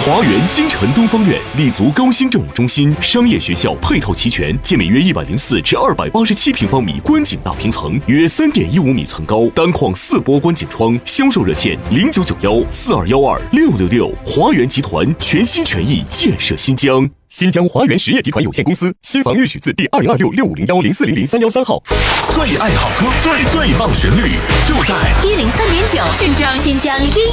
华园京城东方院立足高新政务中心，商业学校配套齐全，建面约104至287平方米观景大平层，约3.15米层高，单框4波观景窗。销售热线099142126666。华园集团全心全意建设新疆。新疆华园实业集团有限公司，新房预许字第2026650104003113号。 最爱好歌，最棒旋律，就在 103.9，新疆